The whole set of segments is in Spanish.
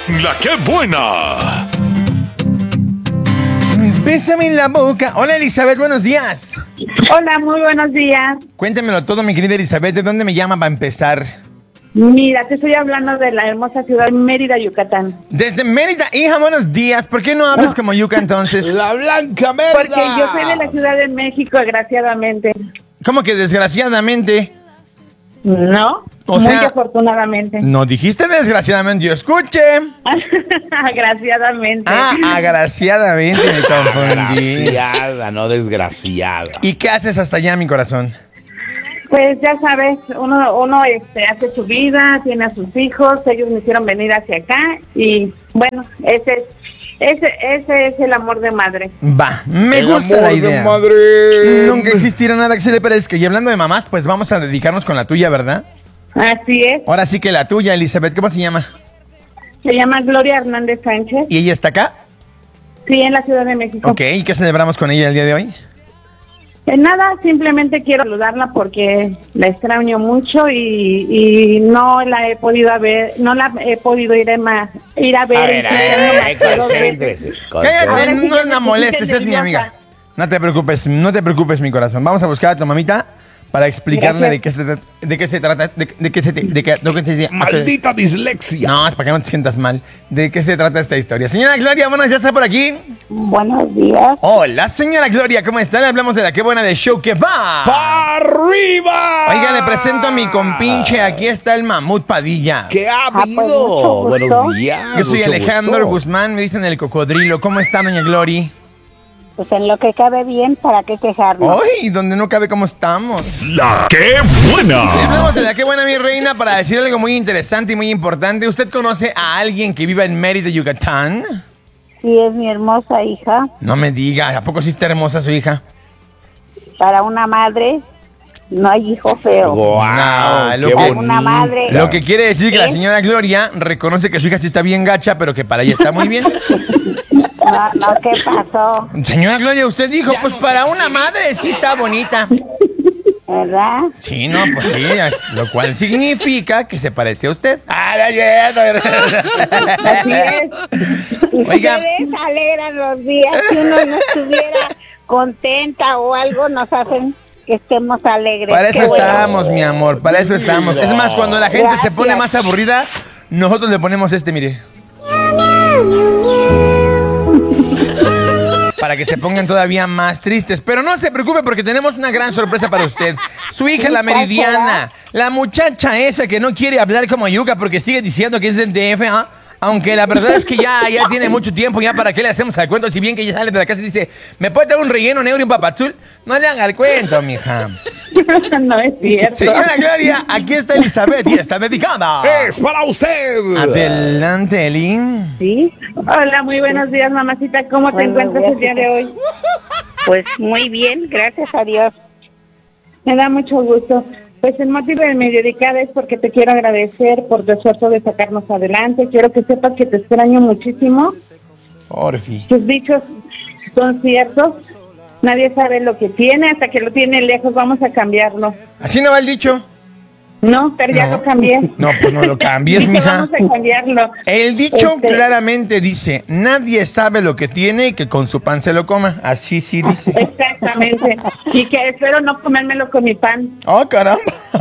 La que buena. Bésame en la boca. Hola, Elizabeth, buenos días. Hola, muy buenos días. Cuéntamelo todo, mi querida Elizabeth. ¿De dónde me llama para empezar? Mira, te estoy hablando de la hermosa ciudad de Mérida, Yucatán. Desde Mérida. Hija, buenos días. ¿Por qué no hablas como Yuca entonces? La Blanca Mérida. Porque yo soy de la Ciudad de México, desgraciadamente. ¿Cómo que desgraciadamente? ¿No? O Muy sea, afortunadamente. No dijiste desgraciadamente, yo escuché. Agraciadamente. Agraciadamente me confundí. Desgraciada, no desgraciada. ¿Y qué haces hasta allá, mi corazón? Pues ya sabes, uno hace su vida, tiene a sus hijos, ellos me hicieron venir hacia acá y bueno, ese es el amor de madre. Va, me El gusta la amor de idea. madre. Nunca existirá nada que se le parezca. Y hablando de mamás, pues vamos a dedicarnos con la tuya, ¿verdad? Así es, Ahora sí que la tuya, Elizabeth, ¿cómo se llama? se llama Gloria Hernández Sánchez, ¿Y ella está acá? sí, en la Ciudad de México. Ok, ¿y qué celebramos con ella el día de hoy? Nada, simplemente quiero saludarla porque la extraño mucho y no la he podido ver, no la he podido ir a ver. Concéntrese. Cállate, Ahora sí no que la me molestes, pusiste es mi nerviosa. amiga. No te preocupes, mi corazón. Vamos a buscar a tu mamita para explicarle de qué se trata. Maldita dislexia. No, es para que no te sientas mal. ¿De qué se trata esta historia? Señora Gloria, bueno, ya está por aquí. Buenos días. Hola, señora Gloria, ¿cómo está? Le hablamos de la qué buena de show que va. ¡Pa' arriba! Oiga, le presento a mi compinche. Aquí está el Mamut Padilla. ¿Qué ha pues, habido? mucho gusto. Buenos días. Yo soy mucho Alejandro gusto. Guzmán, me dicen el cocodrilo. ¿Cómo está, doña Glory? Pues en lo que cabe bien, ¿para qué quejarnos? ¡Ay! Donde no cabe cómo estamos. La que buena. Le hablamos de la qué buena, mi reina, para decir algo muy interesante y muy importante. ¿Usted conoce a alguien que viva en Mérida, Yucatán? Sí, es mi hermosa hija. No me diga, ¿a poco sí está hermosa su hija? Para una madre, no hay hijo feo. Guau, No, lo qué que- bonita. Una madre. Lo que quiere decir que la ¿Eh? señora Gloria reconoce que su hija sí está bien gacha, pero que para ella está muy bien. No, ¿qué pasó? Señora Gloria, usted dijo, pues para una madre sí está bonita. ¿Verdad? Sí, no, pues sí, lo cual significa que se parece a usted. Así es. Oiga. Ustedes alegran los días. Si uno no estuviera contenta o algo, nos hacen que estemos alegres. Para eso Qué bueno. estamos, mi amor, para eso estamos. Es más, cuando la gente se pone más aburrida, nosotros le ponemos mire. Para que se pongan todavía más tristes. Pero no se preocupe porque tenemos una gran sorpresa para usted. Su hija, la Meridiana, la muchacha esa que no quiere hablar como Yuca porque sigue diciendo que es del DF, ¿ah? Aunque la verdad es que ya tiene mucho tiempo, ya para qué le hacemos al cuento, si bien que ella sale de la casa y dice, ¿me puede dar un relleno negro y un papazul? No le haga el cuento, mija. No es cierto. Señora Gloria, aquí está Elizabeth y está dedicada. ¡Es para usted! Adelante, Elin. Sí. Hola, muy buenos días, mamacita. ¿Cómo te encuentras el día de hoy? Pues muy bien, gracias a Dios. Me da mucho gusto. Pues el motivo de mi dedicada es porque te quiero agradecer por tu esfuerzo de sacarnos adelante. Quiero que sepas que te extraño muchísimo. Orfi. Tus dichos son ciertos. Nadie sabe lo que tiene hasta que lo tiene lejos. Vamos a cambiarlo. ¿Así no va el dicho? No, pero ya No. lo cambié. No, pues no lo cambies, Dije, mija. vamos a cambiarlo. El dicho claramente dice, nadie sabe lo que tiene y que con su pan se lo coma. Así sí dice. Exactamente. Y que espero no comérmelo con mi pan. ¡Oh, caramba!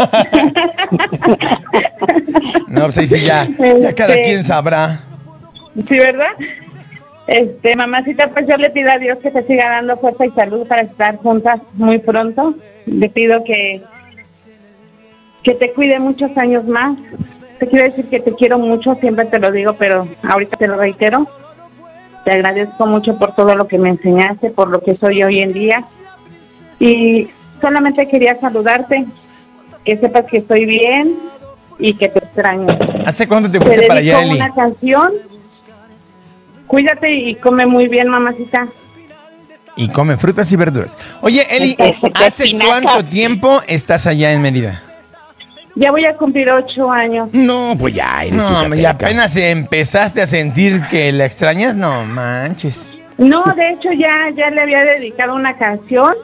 No, pues ahí sí ya cada quien sabrá. Sí, ¿verdad? Mamacita, pues yo le pido a Dios que te siga dando fuerza y salud para estar juntas muy pronto. Le pido que te cuide muchos años más. Te quiero decir que te quiero mucho, siempre te lo digo, pero ahorita te lo reitero. Te agradezco mucho por todo lo que me enseñaste, por lo que soy hoy en día. Y solamente quería saludarte, que sepas que estoy bien y que te extraño. ¿Hace cuánto te Te fuiste para allá, dedico Eli? una canción. Cuídate y come muy bien, mamacita. Y come frutas y verduras. Oye, Eli, ¿hace cuánto tiempo estás allá en Mérida? Ya voy a cumplir 8 años. No, pues ya eres No, yucateca. y apenas empezaste a sentir que la extrañas, no manches. No, de hecho ya le había dedicado una canción,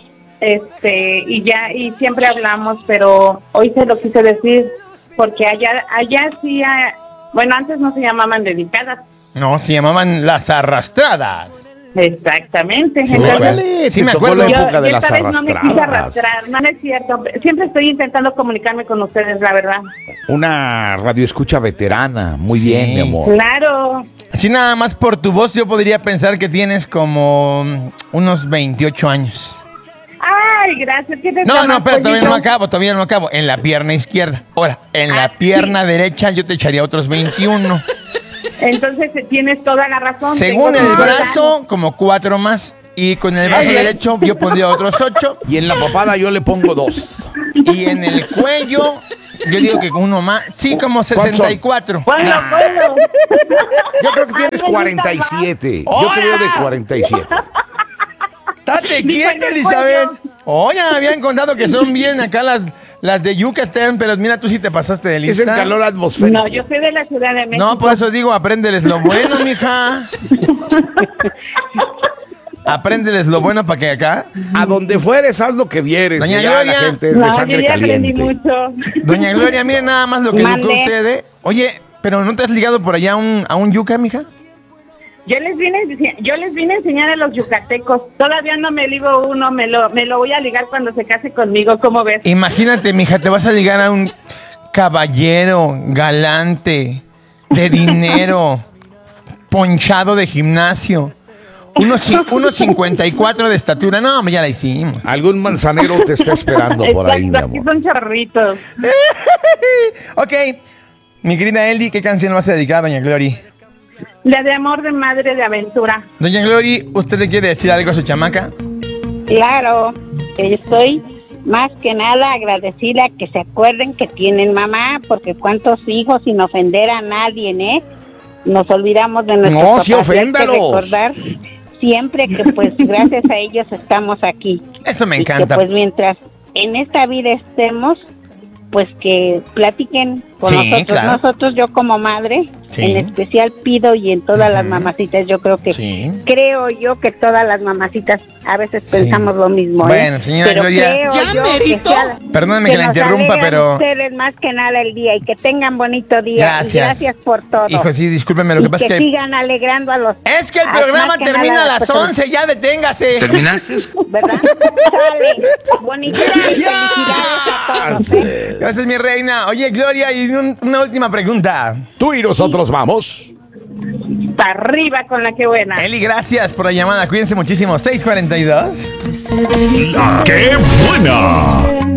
y siempre hablamos, pero hoy se lo quise decir porque allá sí Bueno, antes no se llamaban dedicadas. No, se llamaban Las Arrastradas. Exactamente. Sí, Entonces, Órale, sí te me tocó acuerdo. la época de las esta vez no me quise arrastradas. arrastrar, no es cierto. Siempre estoy intentando comunicarme con ustedes, la verdad. Una radioescucha veterana. Muy Sí. bien, mi amor. Claro. Así nada más por tu voz yo podría pensar que tienes como unos 28 años. Ay, gracias. ¿Qué te No, tomas, pero todavía no pollito? acabo, todavía no acabo. En la pierna izquierda. Ahora, en la pierna derecha yo te echaría otros 21. Entonces tienes toda la razón. Según Tengo el toda la brazo, como 4 más. Y con el brazo Ay, derecho yo pondría otros 8. Y en la papada yo le pongo 2. Y en el cuello, yo digo que uno más. Sí, como 64. Bueno, bueno. Yo creo que tienes Ay, 47. Yo te veo de 47. ¡Estate Dijo quieta, en el Elizabeth! cuello. Oye, habían contado que son bien acá las de Yucatán, pero mira, tú sí te pasaste de Es el lista. calor atmosférico. No, yo soy de la Ciudad de México. No, por eso digo, apréndeles lo bueno, mija. Apréndeles lo bueno para que acá. A donde fueres, haz lo que vieres. Doña Ya Gloria. la gente es No, de yo sangre ya aprendí caliente. mucho. Doña Gloria, mire nada más lo que Mande. educó usted, ¿eh? Oye, pero ¿no te has ligado por allá a un yuca, mija? Yo les vine a enseñar a los yucatecos. Todavía no me ligo uno, me lo voy a ligar cuando se case conmigo, ¿cómo ves? Imagínate, mija, te vas a ligar a un caballero galante, de dinero, ponchado de gimnasio. Unos 54 de estatura. No, hombre, ya la hicimos. Algún manzanero te está esperando por ahí, mi Exacto, aquí amor. son chorritos. Ok, mi querida Eli, ¿qué canción vas a dedicar a Doña Glory? La de amor de madre de aventura. Doña Glory, ¿usted le quiere decir algo a su chamaca? Claro, estoy más que nada agradecida que se acuerden que tienen mamá, porque cuántos hijos sin ofender a nadie, ¿eh? Nos olvidamos de nuestros No, papás. sí, y hay que oféndalos. recordar siempre que pues gracias a ellos estamos aquí. Eso me Y encanta. que pues mientras en esta vida estemos, pues que platiquen con Sí, nosotros. claro. Nosotros, yo como madre, Sí. en especial pido y en todas las mamacitas, yo creo que Sí. creo yo que todas las mamacitas a veces pensamos lo mismo. Bueno, señora pero Gloria. creo ¿Ya yo merito? que sea- Perdóname que la nos interrumpa, alegran pero- ustedes más que nada el día y que tengan bonito día. Gracias. Y gracias por todo. Hijo, sí, discúlpeme, lo y que pasa que es que... sigan alegrando a los... Es que el más programa que termina nada, a las pues, 11, ya deténgase. ¿Terminaste? ¿verdad? Sale. Bonito día y felicidades a todos, ¿eh? Gracias, mi reina. Oye, Gloria, y una última pregunta. Tú y nosotros vamos. Para arriba con la que buena. Eli, gracias por la llamada. Cuídense muchísimo. 6:42. ¡La que buena!